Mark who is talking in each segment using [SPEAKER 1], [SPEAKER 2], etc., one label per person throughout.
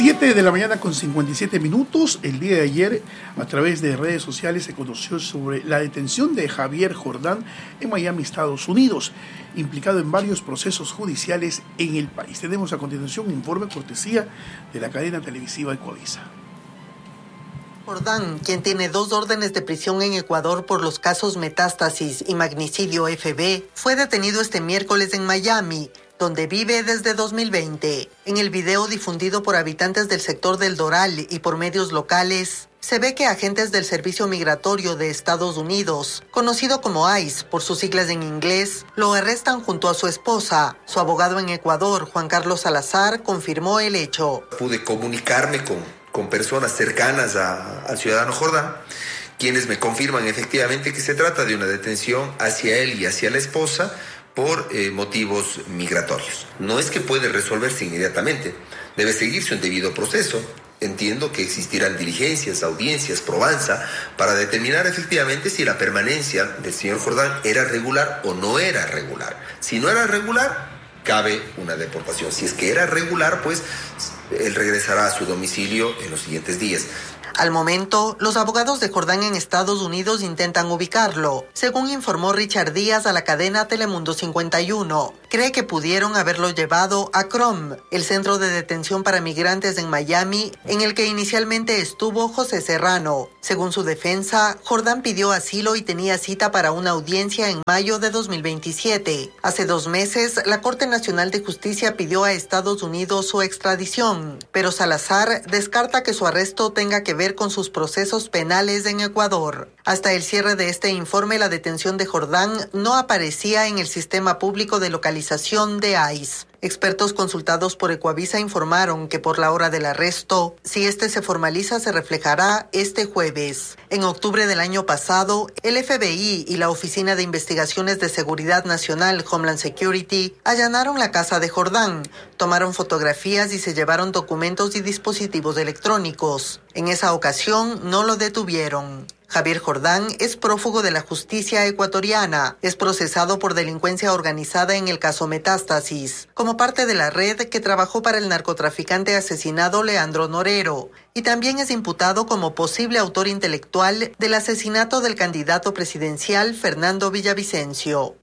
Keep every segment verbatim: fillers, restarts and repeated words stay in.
[SPEAKER 1] siete de la mañana con cincuenta y siete minutos. El día de ayer, a través de redes sociales, se conoció sobre la detención de Javier Jordán en Miami, Estados Unidos, implicado en varios procesos judiciales en el país. Tenemos a continuación un informe cortesía de la cadena televisiva Ecuavisa.
[SPEAKER 2] Jordán, quien tiene dos órdenes de prisión en Ecuador por los casos Metástasis y Magnicidio F B, fue detenido este miércoles en Miami, donde vive desde dos mil veinte. En el video difundido por habitantes del sector del Doral y por medios locales, se ve que agentes del Servicio Migratorio de Estados Unidos, conocido como ICE por sus siglas en inglés, lo arrestan junto a su esposa. Su abogado en Ecuador, Juan Carlos Salazar, confirmó el hecho.
[SPEAKER 3] Pude comunicarme con, con personas cercanas a, al ciudadano Jordán, quienes me confirman efectivamente que se trata de una detención hacia él y hacia la esposa, por eh, motivos migratorios. No es que puede resolverse inmediatamente, debe seguirse un debido proceso. Entiendo que existirán diligencias, audiencias, probanza, para determinar efectivamente si la permanencia del señor Jordán era regular o no era regular. Si no era regular, cabe una deportación. Si es que era regular, pues él regresará a su domicilio en los siguientes días.
[SPEAKER 2] Al momento, los abogados de Jordán en Estados Unidos intentan ubicarlo. Según informó Richard Díaz a la cadena Telemundo cincuenta y uno, cree que pudieron haberlo llevado a C R O M, el centro de detención para migrantes en Miami, en el que inicialmente estuvo José Serrano. Según su defensa, Jordán pidió asilo y tenía cita para una audiencia en mayo de dos mil veintisiete. Hace dos meses, la Corte Nacional de Justicia pidió a Estados Unidos su extradición, pero Salazar descarta que su arresto tenga que ver con sus procesos penales en Ecuador. Hasta el cierre de este informe, la detención de Jordán no aparecía en el sistema público de localización de ICE. Expertos consultados por Ecuavisa informaron que por la hora del arresto, si este se formaliza, se reflejará este jueves. En octubre del año pasado, el F B I y la Oficina de Investigaciones de Seguridad Nacional, Homeland Security, allanaron la casa de Jordán, tomaron fotografías y se llevaron documentos y dispositivos electrónicos. En esa ocasión no lo detuvieron. Javier Jordán es prófugo de la justicia ecuatoriana. Es procesado por delincuencia organizada en el caso Metástasis, como parte de la red que trabajó para el narcotraficante asesinado Leandro Norero, y también es imputado como posible autor intelectual del asesinato del candidato presidencial Fernando Villavicencio.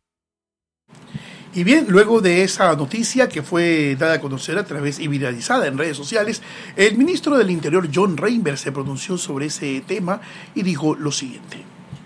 [SPEAKER 1] Y bien, luego de esa noticia que fue dada a conocer a través y viralizada en redes sociales, el ministro del Interior, John Reinberg, se pronunció sobre ese tema y dijo lo siguiente.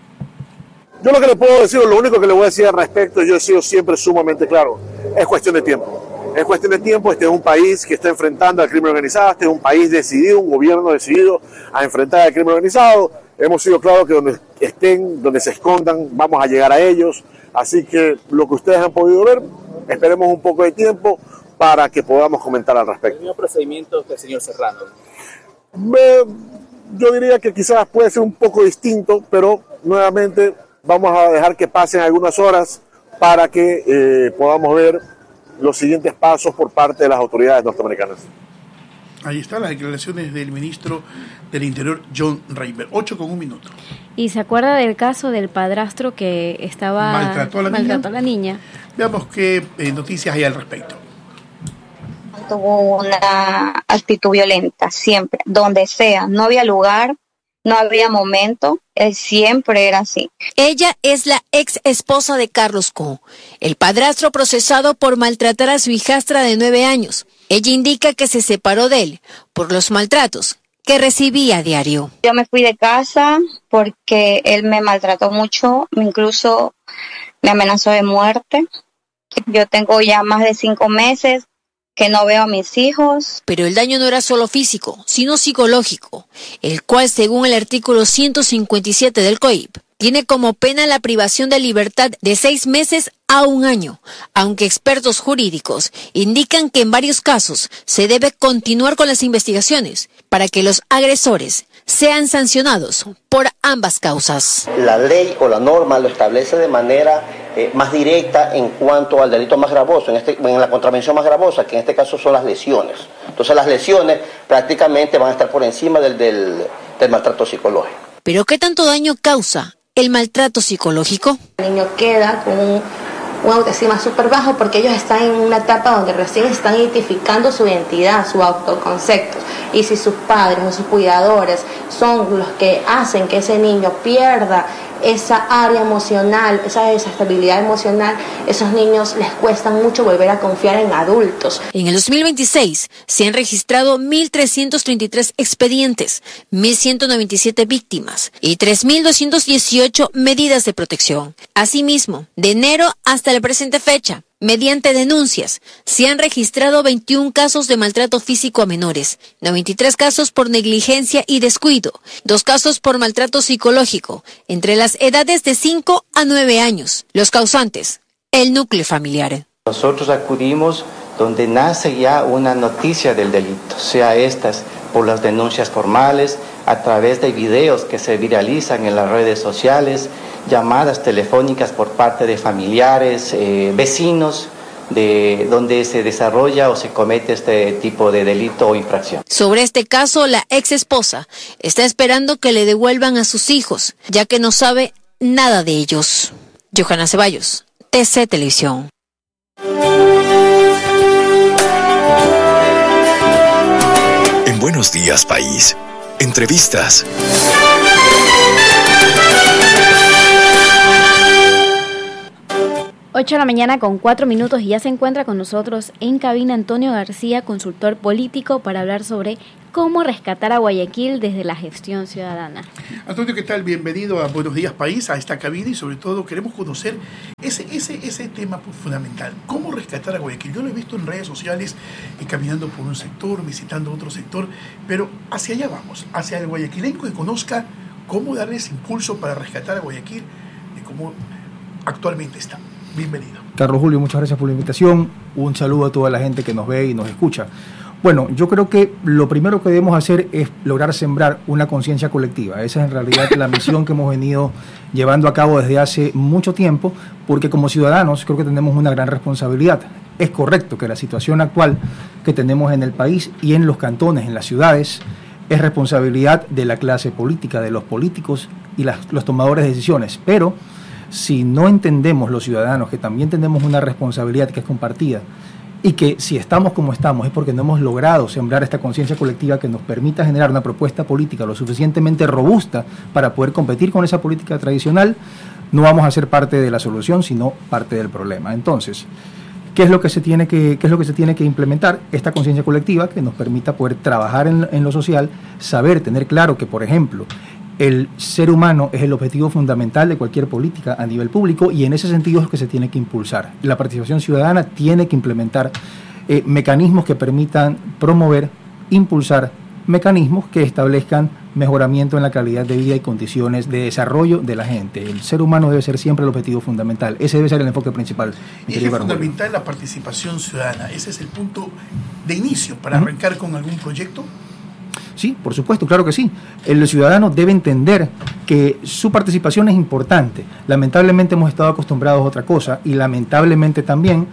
[SPEAKER 4] Yo lo que le puedo decir, lo único que le voy a decir al respecto, yo he sido siempre sumamente claro, es cuestión de tiempo. Es cuestión de tiempo, este es un país que está enfrentando al crimen organizado, este es un país decidido, un gobierno decidido a enfrentar al crimen organizado. Hemos sido claros que donde estén, donde se escondan, vamos a llegar a ellos. Así que lo que ustedes han podido ver, esperemos un poco de tiempo para que podamos comentar al respecto.
[SPEAKER 5] ¿El mismo procedimiento que el señor Serrano?
[SPEAKER 4] Me, yo diría que quizás puede ser un poco distinto, pero nuevamente vamos a dejar que pasen algunas horas para que eh, podamos ver los siguientes pasos por parte de las autoridades norteamericanas.
[SPEAKER 1] Ahí están las declaraciones del ministro del Interior, John Reinberg. Ocho con un minuto.
[SPEAKER 6] ¿Y se acuerda del caso del padrastro que estaba
[SPEAKER 1] maltrató a la,
[SPEAKER 6] maltrató
[SPEAKER 1] niña?
[SPEAKER 6] a la niña?
[SPEAKER 1] Veamos qué eh, noticias hay al respecto.
[SPEAKER 7] Tuvo una actitud violenta, siempre, donde sea. No había lugar, no había momento, él siempre era así.
[SPEAKER 8] Ella es la ex esposa de Carlos Co., el padrastro procesado por maltratar a su hijastra de nueve años. Ella indica que se separó de él por los maltratos que recibía a diario.
[SPEAKER 7] Yo me fui de casa porque él me maltrató mucho, incluso me amenazó de muerte. Yo tengo ya más de cinco meses que no veo a mis hijos.
[SPEAKER 8] Pero el daño no era solo físico, sino psicológico, el cual, según el artículo ciento cincuenta y siete del C O I P, tiene como pena la privación de libertad de seis meses a un año, aunque expertos jurídicos indican que en varios casos se debe continuar con las investigaciones para que los agresores sean sancionados por ambas causas.
[SPEAKER 9] La ley o la norma lo establece de manera eh, más directa en cuanto al delito más gravoso, en, este, en la contravención más gravosa, que en este caso son las lesiones. Entonces las lesiones prácticamente van a estar por encima del, del, del maltrato psicológico.
[SPEAKER 8] ¿Pero qué tanto daño causa el maltrato psicológico?
[SPEAKER 10] El niño queda con un, un autoestima súper bajo porque ellos están en una etapa donde recién están identificando su identidad, su autoconcepto. y si sus padres o sus cuidadores son los que hacen que ese niño pierda esa área emocional, esa desestabilidad emocional, esos niños les cuesta mucho volver a confiar en adultos.
[SPEAKER 8] En el dos mil veintiséis se han registrado mil trescientos treinta y tres expedientes, mil ciento noventa y siete víctimas y tres mil doscientas dieciocho medidas de protección. Asimismo, de enero hasta la presente fecha, mediante denuncias, se han registrado veintiún casos de maltrato físico a menores, noventa y tres casos por negligencia y descuido, dos casos por maltrato psicológico, entre las edades de cinco a nueve años. Los causantes, el núcleo familiar.
[SPEAKER 11] Nosotros acudimos donde nace ya una noticia del delito, sea estas por las denuncias formales, a través de videos que se viralizan en las redes sociales, llamadas telefónicas por parte de familiares, eh, vecinos, de donde se desarrolla o se comete este tipo de delito o infracción.
[SPEAKER 8] Sobre este caso, la ex esposa está esperando que le devuelvan a sus hijos, ya que no sabe nada de ellos. Johanna Ceballos, T C Televisión.
[SPEAKER 12] En Buenos Días País, entrevistas.
[SPEAKER 6] ocho de la mañana con cuatro minutos y ya se encuentra con nosotros en cabina Antonio García, consultor político, para hablar sobre cómo rescatar a Guayaquil desde la gestión ciudadana.
[SPEAKER 1] Antonio, ¿qué tal? Bienvenido a Buenos Días País, a esta cabina, y sobre todo queremos conocer ese, ese, ese tema fundamental, cómo rescatar a Guayaquil. Yo lo he visto en redes sociales, y caminando por un sector, visitando otro sector, pero hacia allá vamos, hacia el guayaquileño que conozca cómo darles impulso para rescatar a Guayaquil de cómo actualmente está. Bienvenido.
[SPEAKER 13] Carlos Julio, muchas gracias por la invitación. Un saludo a toda la gente que nos ve y nos escucha. Bueno, yo creo que lo primero que debemos hacer es lograr sembrar una conciencia colectiva. Esa es en realidad la misión que hemos venido llevando a cabo desde hace mucho tiempo, porque como ciudadanos creo que tenemos una gran responsabilidad. Es correcto que la situación actual que tenemos en el país y en los cantones, en las ciudades, es responsabilidad de la clase política, de los políticos y las, los tomadores de decisiones, pero si no entendemos los ciudadanos que también tenemos una responsabilidad que es compartida y que si estamos como estamos es porque no hemos logrado sembrar esta conciencia colectiva que nos permita generar una propuesta política lo suficientemente robusta para poder competir con esa política tradicional, no vamos a ser parte de la solución, sino parte del problema. Entonces, ¿qué es lo que se tiene que, qué es lo que se tiene que implementar? Esta conciencia colectiva que nos permita poder trabajar en, en lo social, saber, tener claro que, por ejemplo, el ser humano es el objetivo fundamental de cualquier política a nivel público, y en ese sentido es que se tiene que impulsar. La participación ciudadana tiene que implementar eh, mecanismos que permitan promover, impulsar mecanismos que establezcan mejoramiento en la calidad de vida y condiciones de desarrollo de la gente. El ser humano debe ser siempre el objetivo fundamental. Ese debe ser el enfoque principal.
[SPEAKER 1] Y es fundamental la participación ciudadana. Ese es el punto de inicio para uh-huh. arrancar con algún proyecto.
[SPEAKER 13] Sí, por supuesto, claro que sí. El ciudadano debe entender que su participación es importante. Lamentablemente hemos estado acostumbrados a otra cosa, y lamentablemente también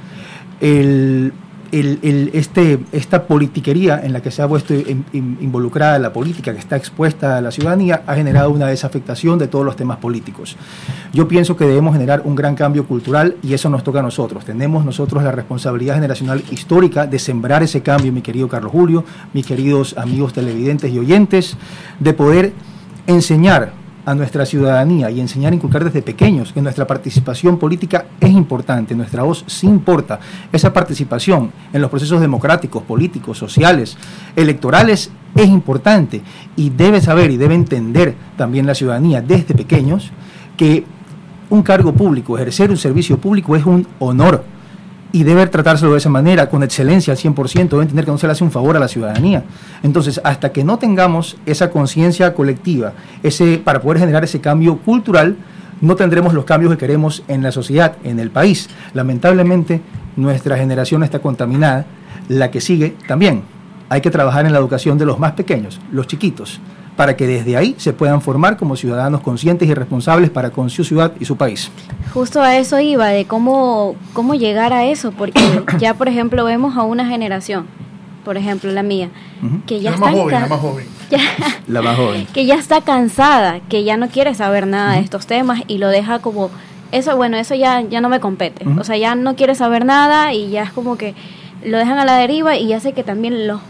[SPEAKER 13] el, el, el, este, esta politiquería en la que se ha puesto in, in, involucrada la política, que está expuesta a la ciudadanía, ha generado una desafectación de todos los temas políticos. Yo pienso que debemos generar un gran cambio cultural, y eso nos toca a nosotros. Tenemos nosotros la responsabilidad generacional histórica de sembrar ese cambio, mi querido Carlos Julio, mis queridos amigos televidentes y oyentes, de poder enseñar a nuestra ciudadanía y enseñar a inculcar desde pequeños que nuestra participación política es importante, nuestra voz sí importa. Esa participación en los procesos democráticos, políticos, sociales, electorales es importante, y debe saber y debe entender también la ciudadanía desde pequeños que un cargo público, ejercer un servicio público es un honor, y debe tratárselo de esa manera, con excelencia al cien por ciento, debe entender que no se le hace un favor a la ciudadanía. Entonces, hasta que no tengamos esa conciencia colectiva, ese para poder generar ese cambio cultural, no tendremos los cambios que queremos en la sociedad, en el país. Lamentablemente, nuestra generación está contaminada, la que sigue también. Hay que trabajar en la educación de los más pequeños, los chiquitos, para que desde ahí se puedan formar como ciudadanos conscientes y responsables para con su ciudad y su país.
[SPEAKER 6] Justo a eso iba, de cómo, cómo llegar a eso, porque ya, por ejemplo, vemos a una generación, por ejemplo, la mía, uh-huh. que ya
[SPEAKER 1] la
[SPEAKER 6] está
[SPEAKER 1] más joven, la más joven.
[SPEAKER 6] Ya,
[SPEAKER 13] la más joven.
[SPEAKER 6] Que ya está cansada, que ya no quiere saber nada uh-huh. de estos temas, y lo deja como, eso, bueno, eso ya, ya no me compete. Uh-huh. O sea, ya no quiere saber nada, y ya es como que lo dejan a la deriva, y hace que también los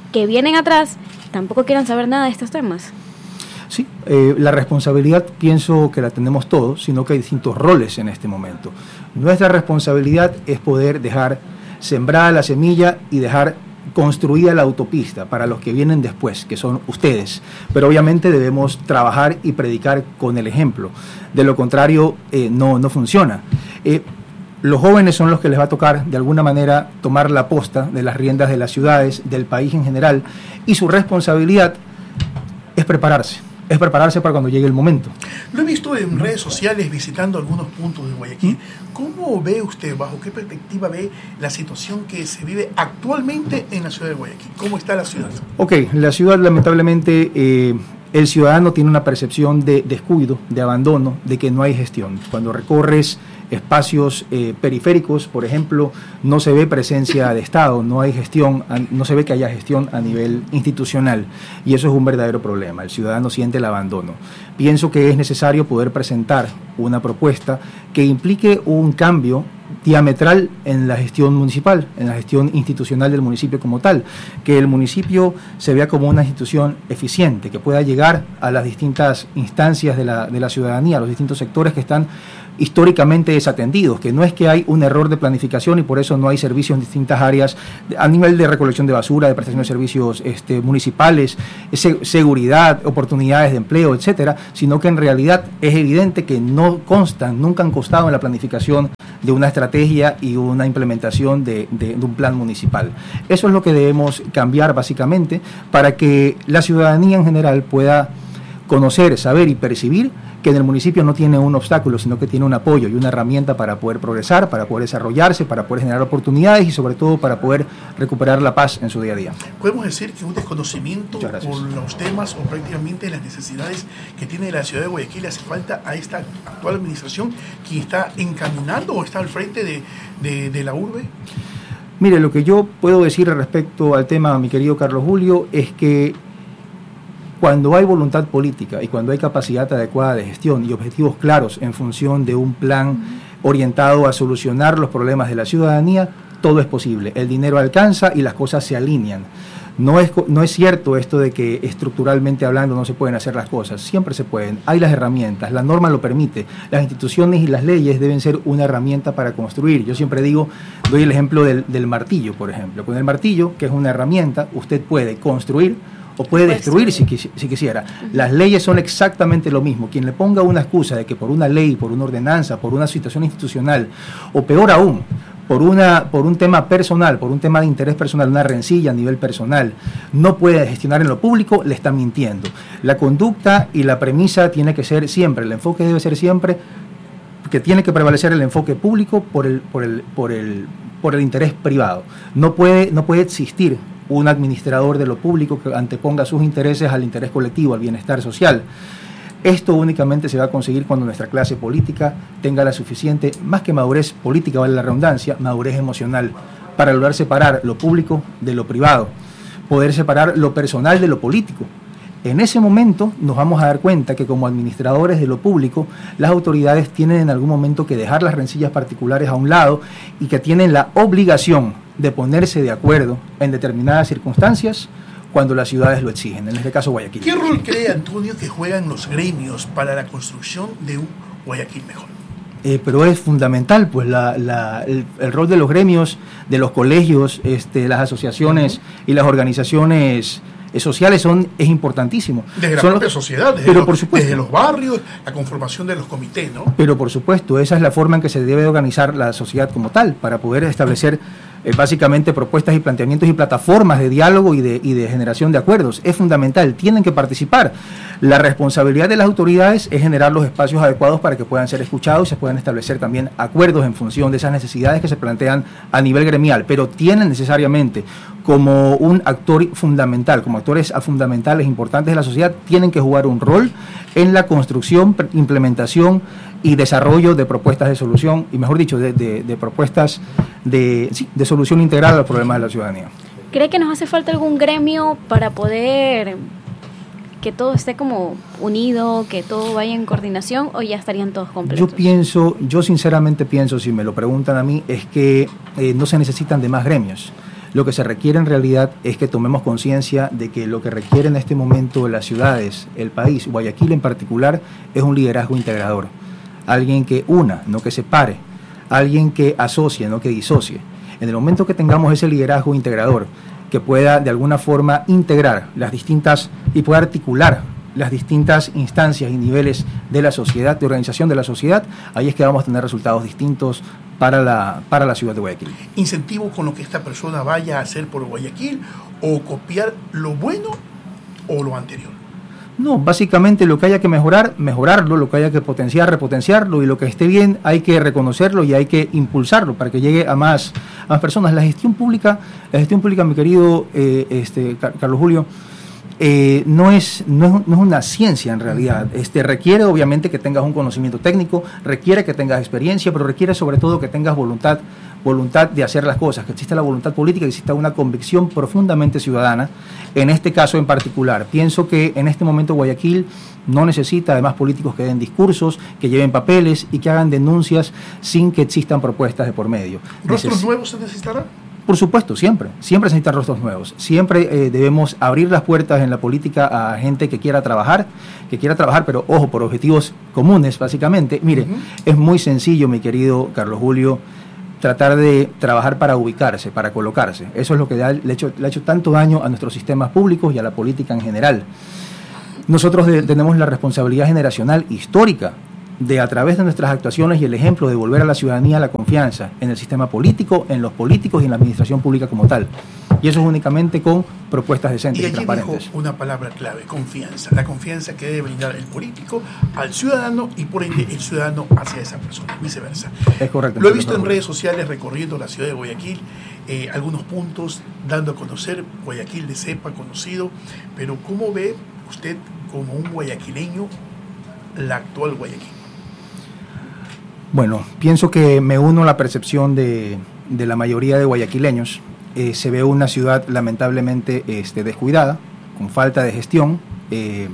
[SPEAKER 6] que vienen atrás tampoco quieran saber nada de estos temas.
[SPEAKER 13] Sí, eh, la responsabilidad pienso que la tenemos todos, sino que hay distintos roles en este momento. Nuestra responsabilidad es poder dejar sembrada la semilla y dejar construida la autopista para los que vienen después, que son ustedes. Pero obviamente debemos trabajar y predicar con el ejemplo. De lo contrario, eh, no, no funciona. Eh, los jóvenes son los que les va a tocar, de alguna manera, tomar la posta de las riendas de las ciudades, del país en general, y su responsabilidad es prepararse. Es prepararse para cuando llegue el momento.
[SPEAKER 1] Lo he visto en redes sociales visitando algunos puntos de Guayaquil. ¿Cómo ve usted, bajo qué perspectiva ve la situación que se vive actualmente en la ciudad de Guayaquil? ¿Cómo está la ciudad?
[SPEAKER 13] Ok, la ciudad lamentablemente, eh, el ciudadano tiene una percepción de descuido, de abandono, de que no hay gestión. Cuando recorres espacios eh, periféricos, por ejemplo, no se ve presencia de Estado, no hay gestión, no se ve que haya gestión a nivel institucional, y eso es un verdadero problema. El ciudadano siente el abandono. Pienso que es necesario poder presentar una propuesta que implique un cambio diametral en la gestión municipal, en la gestión institucional del municipio como tal, que el municipio se vea como una institución eficiente, que pueda llegar a las distintas instancias de la, de la ciudadanía, a los distintos sectores que están históricamente desatendidos, que no es que hay un error de planificación y por eso no hay servicios en distintas áreas a nivel de recolección de basura, de prestación de servicios este, municipales, se, seguridad, oportunidades de empleo, etcétera, sino que en realidad es evidente que no constan, nunca han constado en la planificación de una estrategia y una implementación de, de, de un plan municipal. Eso es lo que debemos cambiar básicamente para que la ciudadanía en general pueda conocer, saber y percibir que en el municipio no tiene un obstáculo, sino que tiene un apoyo y una herramienta para poder progresar, para poder desarrollarse, para poder generar oportunidades y sobre todo para poder recuperar la paz en su día a día.
[SPEAKER 1] ¿Podemos decir que un desconocimiento por los temas o prácticamente las necesidades que tiene la ciudad de Guayaquil hace falta a esta actual administración que está encaminando o está al frente de, de, de la urbe?
[SPEAKER 13] Mire, lo que yo puedo decir respecto al tema, mi querido Carlos Julio, es que cuando hay voluntad política y cuando hay capacidad adecuada de gestión y objetivos claros en función de un plan orientado a solucionar los problemas de la ciudadanía, todo es posible. El dinero alcanza y las cosas se alinean. No es, no es cierto esto de que estructuralmente hablando no se pueden hacer las cosas. Siempre se pueden. Hay las herramientas, la norma lo permite. Las instituciones y las leyes deben ser una herramienta para construir. Yo siempre digo, doy el ejemplo del, del martillo, por ejemplo. Con el martillo, que es una herramienta, usted puede construir o puede destruir si, si quisiera. Las leyes son exactamente lo mismo. Quien le ponga una excusa de que por una ley, por una ordenanza, por una situación institucional, o peor aún, por una por un tema personal, por un tema de interés personal, una rencilla a nivel personal, no puede gestionar en lo público, le está mintiendo. La conducta y la premisa tiene que ser siempre, el enfoque debe ser siempre, que tiene que prevalecer el enfoque público por el, por el, por el, por el interés privado. No puede, no puede existir un administrador de lo público que anteponga sus intereses al interés colectivo, al bienestar social. Esto únicamente se va a conseguir cuando nuestra clase política tenga la suficiente, más que madurez política, vale la redundancia, madurez emocional, para lograr separar lo público de lo privado, poder separar lo personal de lo político. En ese momento nos vamos a dar cuenta que como administradores de lo público, las autoridades tienen en algún momento que dejar las rencillas particulares a un lado y que tienen la obligación de ponerse de acuerdo en determinadas circunstancias cuando las ciudades lo exigen, en este caso Guayaquil.
[SPEAKER 1] ¿Qué rol cree Antonio que juegan los gremios para la construcción de un Guayaquil mejor?
[SPEAKER 13] Eh, pero es fundamental, pues la, la, el, el rol de los gremios, de los colegios, este, las asociaciones uh-huh. y las organizaciones sociales son es importantísimo.
[SPEAKER 1] Desde la
[SPEAKER 13] son
[SPEAKER 1] propia
[SPEAKER 13] los,
[SPEAKER 1] sociedad, desde,
[SPEAKER 13] pero
[SPEAKER 1] los,
[SPEAKER 13] por supuesto,
[SPEAKER 1] desde los barrios, la conformación de los comités, ¿no?
[SPEAKER 13] Pero por supuesto, esa es la forma en que se debe organizar la sociedad como tal, para poder establecer eh, básicamente propuestas y planteamientos y plataformas de diálogo y de, y de generación de acuerdos. Es fundamental, tienen que participar. La responsabilidad de las autoridades es generar los espacios adecuados para que puedan ser escuchados y se puedan establecer también acuerdos en función de esas necesidades que se plantean a nivel gremial, pero tienen necesariamente como un actor fundamental, como actores fundamentales importantes de la sociedad, tienen que jugar un rol en la construcción, implementación y desarrollo de propuestas de solución, y mejor dicho, de, de, de propuestas de, sí, de solución integral a los problemas de la ciudadanía.
[SPEAKER 6] ¿Cree que nos hace falta algún gremio para poder que todo esté como unido, que todo vaya en coordinación, o ya estarían todos completos?
[SPEAKER 13] Yo pienso, yo sinceramente pienso, si me lo preguntan a mí, es que eh, no se necesitan de más gremios. Lo que se requiere en realidad es que tomemos conciencia de que lo que requiere en este momento las ciudades, el país, Guayaquil en particular, es un liderazgo integrador. Alguien que una, no que separe. Alguien que asocie, no que disocie. En el momento que tengamos ese liderazgo integrador, que pueda de alguna forma integrar las distintas y pueda articular las distintas instancias y niveles de la sociedad, de organización de la sociedad, ahí es que vamos a tener resultados distintos para la, para la ciudad de Guayaquil.
[SPEAKER 1] ¿Incentivo con lo que esta persona vaya a hacer por Guayaquil o copiar lo bueno o lo anterior?
[SPEAKER 13] No, básicamente lo que haya que mejorar, mejorarlo, lo que haya que potenciar, repotenciarlo, y lo que esté bien hay que reconocerlo y hay que impulsarlo para que llegue a más, a más personas. La gestión pública, la gestión pública, mi querido eh, este, Carlos Julio, Eh, no, es, no, es, no es una ciencia en realidad. Este, requiere obviamente que tengas un conocimiento técnico, requiere que tengas experiencia, pero requiere sobre todo que tengas voluntad, voluntad de hacer las cosas, que exista la voluntad política, que exista una convicción profundamente ciudadana. En este caso en particular, pienso que en este momento Guayaquil no necesita además políticos que den discursos, que lleven papeles y que hagan denuncias sin que existan propuestas de por medio.
[SPEAKER 1] ¿Rostros
[SPEAKER 13] Neces-
[SPEAKER 1] nuevos se necesitará?
[SPEAKER 13] Por supuesto, siempre, siempre se necesitan rostros nuevos. Siempre eh, debemos abrir las puertas en la política a gente que quiera trabajar, que quiera trabajar, pero ojo, por objetivos comunes, básicamente. Mire, uh-huh. Es muy sencillo, mi querido Carlos Julio, tratar de trabajar para ubicarse, para colocarse. Eso es lo que le ha, le ha, hecho, le ha hecho tanto daño a nuestros sistemas públicos y a la política en general. Nosotros de, tenemos la responsabilidad generacional histórica de, a través de nuestras actuaciones y el ejemplo, devolver a la ciudadanía la confianza en el sistema político, en los políticos y en la administración pública como tal. Y eso es únicamente con propuestas decentes y,
[SPEAKER 1] y
[SPEAKER 13] transparentes.
[SPEAKER 1] Dijo una palabra clave: confianza. La confianza que debe brindar el político al ciudadano y por ende el ciudadano hacia esa persona, viceversa.
[SPEAKER 13] Es correcto.
[SPEAKER 1] Lo he visto en redes sociales recorriendo la ciudad de Guayaquil, eh, algunos puntos dando a conocer Guayaquil de cepa conocido, pero ¿cómo ve usted como un guayaquileño la actual Guayaquil?
[SPEAKER 13] Bueno, pienso que me uno a la percepción de, de la mayoría de guayaquileños. Eh, se ve una ciudad lamentablemente este, descuidada, con falta de gestión. Eh,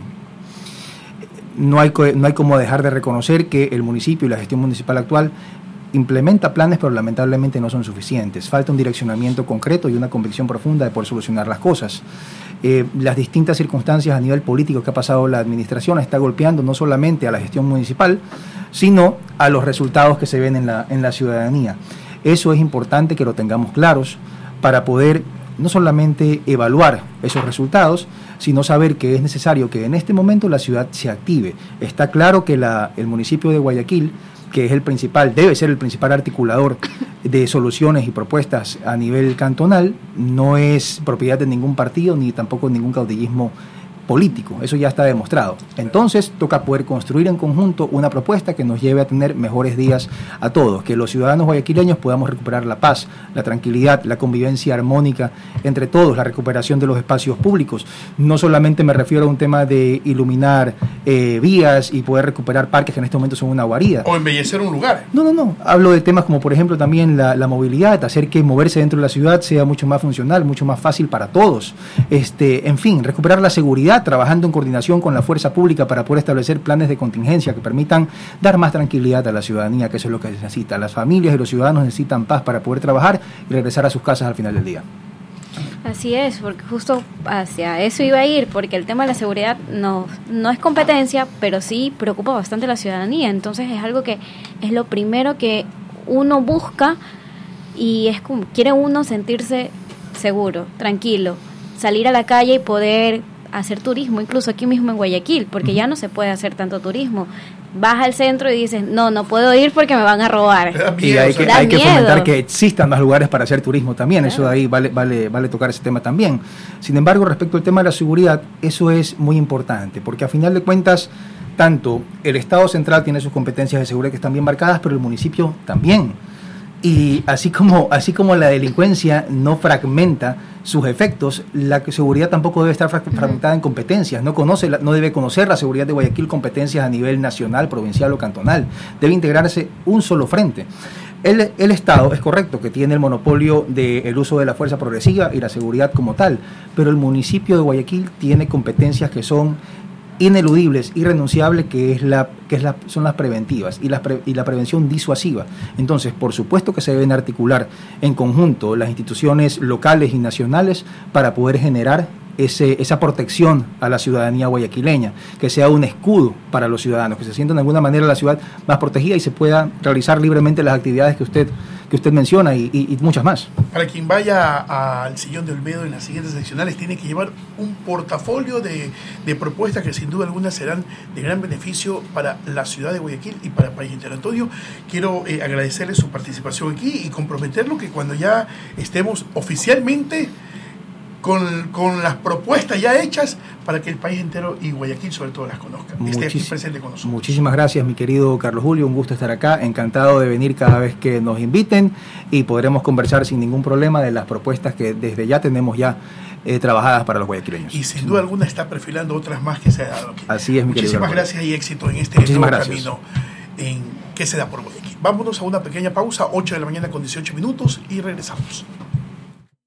[SPEAKER 13] no hay, no hay como dejar de reconocer que el municipio y la gestión municipal actual implementa planes, pero lamentablemente no son suficientes. Falta un direccionamiento concreto y una convicción profunda de poder solucionar las cosas. Eh, las distintas circunstancias a nivel político que ha pasado la administración está golpeando no solamente a la gestión municipal, sino a los resultados que se ven en la, en la ciudadanía. Eso es importante que lo tengamos claros para poder no solamente evaluar esos resultados, sino saber que es necesario que en este momento la ciudad se active. Está claro que la, el municipio de Guayaquil, que es el principal, debe ser el principal articulador de soluciones y propuestas a nivel cantonal, no es propiedad de ningún partido ni tampoco de ningún caudillismo político. Eso ya está demostrado. Entonces toca poder construir en conjunto una propuesta que nos lleve a tener mejores días a todos, que los ciudadanos guayaquileños podamos recuperar la paz, la tranquilidad, la convivencia armónica entre todos, la recuperación de los espacios públicos. No solamente me refiero a un tema de iluminar eh, vías y poder recuperar parques que en este momento son una guarida.
[SPEAKER 1] O embellecer un lugar.
[SPEAKER 13] No, no, no. Hablo de temas como, por ejemplo, también la, la movilidad, hacer que moverse dentro de la ciudad sea mucho más funcional, mucho más fácil para todos. Este, en fin, recuperar la seguridad, trabajando en coordinación con la fuerza pública para poder establecer planes de contingencia que permitan dar más tranquilidad a la ciudadanía, que eso es lo que se necesita. Las familias y los ciudadanos necesitan paz para poder trabajar y regresar a sus casas al final del día.
[SPEAKER 6] Así es, porque justo hacia eso iba a ir, porque el tema de la seguridad no, no es competencia, pero sí preocupa bastante a la ciudadanía. Entonces es algo que es lo primero que uno busca y es como quiere uno sentirse seguro, tranquilo, salir a la calle y poder hacer turismo, incluso aquí mismo en Guayaquil, porque ya no se puede hacer tanto turismo. Vas al centro y dices, no, no puedo ir porque me van a robar.
[SPEAKER 13] Y hay que, hay que fomentar que existan más lugares para hacer turismo también, claro. Eso de ahí vale, vale, vale tocar ese tema también. Sin embargo, respecto al tema de la seguridad, eso es muy importante, porque a final de cuentas, tanto el Estado central tiene sus competencias de seguridad que están bien marcadas, pero el municipio también. Y así como, así como la delincuencia no fragmenta sus efectos, la seguridad tampoco debe estar fragmentada en competencias. No conoce, no debe conocer la seguridad de Guayaquil competencias a nivel nacional, provincial o cantonal. Debe integrarse un solo frente. El, el Estado, es correcto que tiene el monopolio del uso de la fuerza progresiva y la seguridad como tal, pero el municipio de Guayaquil tiene competencias que son ineludibles, irrenunciables, que es la que es la, son las preventivas y, las pre, y la prevención disuasiva. Entonces, por supuesto que se deben articular en conjunto las instituciones locales y nacionales para poder generar ese, esa protección a la ciudadanía guayaquileña, que sea un escudo para los ciudadanos, que se sientan de alguna manera la ciudad más protegida y se pueda realizar libremente las actividades que usted que usted menciona y, y, y muchas más.
[SPEAKER 1] Para quien vaya al Sillón de Olmedo en las siguientes seccionales, tiene que llevar un portafolio de, de propuestas que sin duda alguna serán de gran beneficio para la ciudad de Guayaquil y para el país entero. Antonio, quiero eh, agradecerle su participación aquí y comprometerlo que cuando ya estemos oficialmente Con, con las propuestas ya hechas para que el país entero y Guayaquil sobre todo las conozcan. Esté aquí presente con nosotros.
[SPEAKER 13] Muchísimas gracias, mi querido Carlos Julio, un gusto estar acá, encantado de venir cada vez que nos inviten y podremos conversar sin ningún problema de las propuestas que desde ya tenemos ya eh, trabajadas para los guayaquileños.
[SPEAKER 1] Y sin duda alguna está perfilando otras más que se ha dado aquí.
[SPEAKER 13] Así es, mi querido.
[SPEAKER 1] Muchísimas gracias y éxito en este nuevo camino en que se da por Guayaquil. Vámonos a una pequeña pausa, ocho de la mañana con dieciocho minutos y regresamos.